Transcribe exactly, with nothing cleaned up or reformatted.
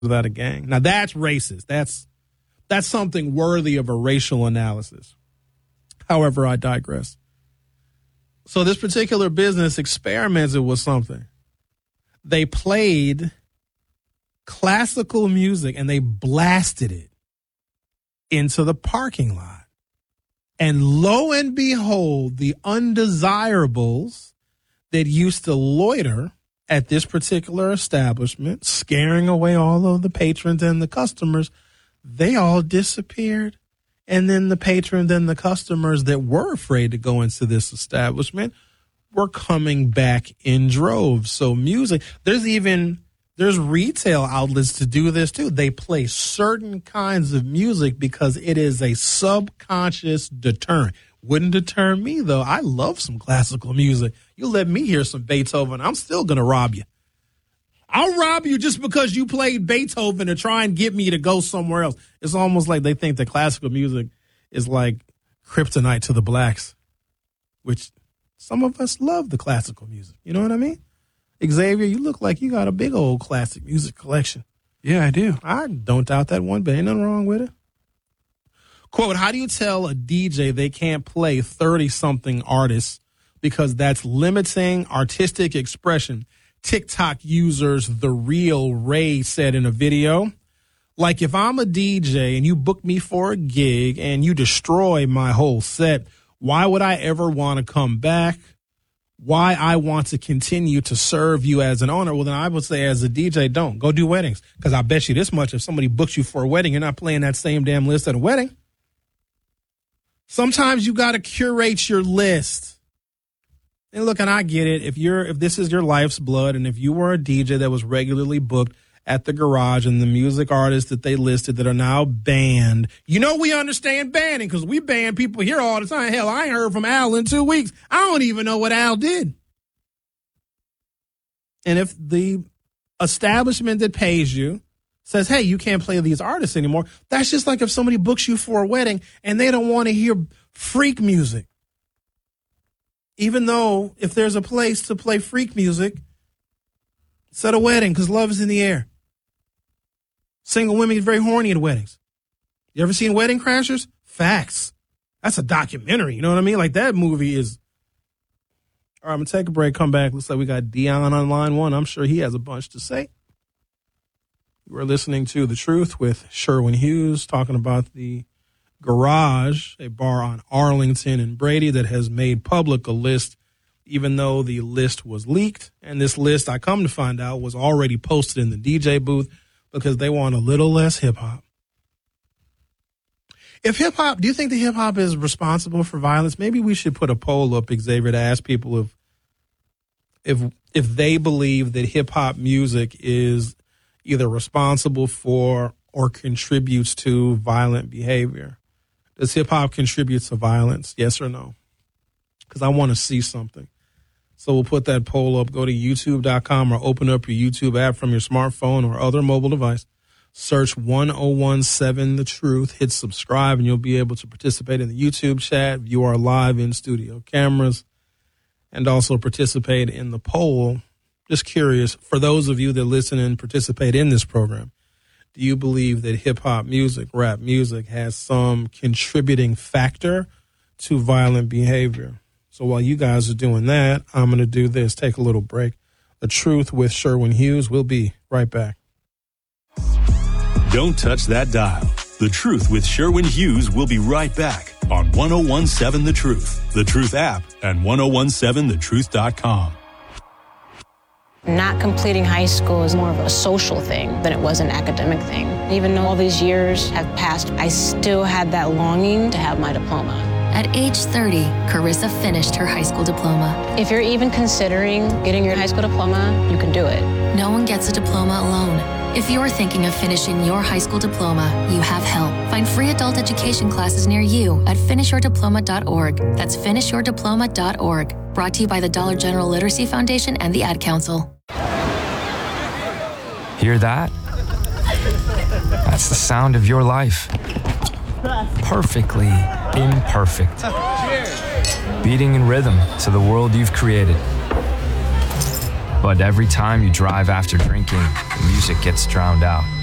without a gang. Now, that's racist. That's that's something worthy of a racial analysis. However, I digress. So this particular business experimented with something. They played classical music and they blasted it into the parking lot. And lo and behold, the undesirables that used to loiter at this particular establishment, scaring away all of the patrons and the customers, they all disappeared. And then the patrons and the customers that were afraid to go into this establishment were coming back in droves. So music, there's even, there's retail outlets to do this too. They play certain kinds of music because it is a subconscious deterrent. Wouldn't deter me, though. I love some classical music. You let me hear some Beethoven, I'm still going to rob you. I'll rob you just because you played Beethoven to try and get me to go somewhere else. It's almost like they think that classical music is like kryptonite to the blacks, which some of us love the classical music. You know what I mean? Xavier, you look like you got a big old classic music collection. Yeah, I do. I don't doubt that one bit. Ain't nothing wrong with it. Quote, how do you tell a D J they can't play thirty-something artists because that's limiting artistic expression? TikTok users The Real Ray said in a video, like if I'm a D J and you book me for a gig and you destroy my whole set, why would I ever want to come back? Why I want to continue to serve you as an owner? Well, then I would say as a D J, don't. Go do weddings. Because I bet you this much, if somebody books you for a wedding, you're not playing that same damn list at a wedding. Sometimes you got to curate your list. And look, and I get it. If you're, if this is your life's blood, and if you were a D J that was regularly booked at the garage and the music artists that they listed that are now banned, you know, we understand banning because we ban people here all the time. Hell, I ain't heard from Al in two weeks. I don't even know what Al did. And if the establishment that pays you says, hey, you can't play these artists anymore, that's just like if somebody books you for a wedding and they don't want to hear freak music. Even though if there's a place to play freak music, it's at a wedding because love is in the air. Single women get very horny at weddings. You ever seen Wedding Crashers? Facts. That's a documentary. You know what I mean? Like that movie is. All right, I'm going to take a break, come back. Looks like we got Dion on line one. I'm sure he has a bunch to say. We're listening to The Truth with Sherwin Hughes talking about the Garage, a bar on Arlington and Brady that has made public a list, even though the list was leaked. And this list, I come to find out, was already posted in the D J booth because they want a little less hip-hop. If hip-hop, do you think the hip-hop is responsible for violence? Maybe we should put a poll up, Xavier, to ask people if if if they believe that hip-hop music is either responsible for or contributes to violent behavior. Does hip-hop contribute to violence? Yes or no? Because I want to see something. So we'll put that poll up. Go to youtube dot com or open up your YouTube app from your smartphone or other mobile device. Search one oh one seven The Truth. Hit subscribe, and you'll be able to participate in the YouTube chat, view our live in-studio cameras, and also participate in the poll. Just curious, for those of you that listen and participate in this program, do you believe that hip-hop music, rap music, has some contributing factor to violent behavior? So while you guys are doing that, I'm going to do this. Take a little break. The Truth with Sherwin Hughes. We'll be right back. Don't touch that dial. The Truth with Sherwin Hughes will be right back on one oh one seven The Truth, The Truth app, and ten seventeen the truth dot com. Not completing high school is more of a social thing than it was an academic thing. Even though all these years have passed, I still had that longing to have my diploma. At age thirty, Carissa finished her high school diploma. If you're even considering getting your high school diploma, you can do it. No one gets a diploma alone. If you're thinking of finishing your high school diploma, you have help. Find free adult education classes near you at finish your diploma dot org. That's finish your diploma dot org. Brought to you by the Dollar General Literacy Foundation and the Ad Council. Hear that? That's the sound of your life. Perfectly imperfect. Beating in rhythm to the world you've created. But every time you drive after drinking, the music gets drowned out.